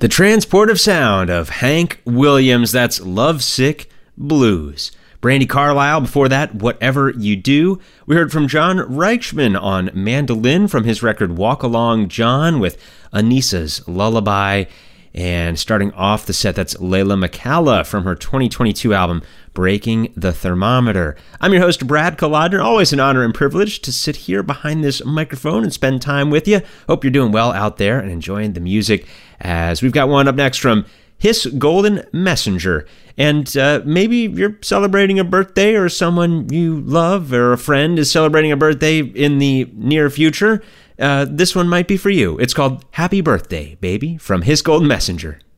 The transportive sound of Hank Williams, that's Lovesick Blues. Brandi Carlile, before that, Whatever You Do. We heard from John Reichman on mandolin from his record Walk Along John with Anissa's Lullaby. And starting off the set, that's Layla McCalla from her 2022 album, Breaking the Thermometer. I'm your host, Brad Kolodner. Always an honor and privilege to sit here behind this microphone and spend time with you. Hope you're doing well out there and enjoying the music, as we've got one up next from His Golden Messenger. And maybe you're celebrating a birthday, or someone you love or a friend is celebrating a birthday in the near future. This one might be for you. It's called Happy Birthday, Baby, from His Golden Messenger.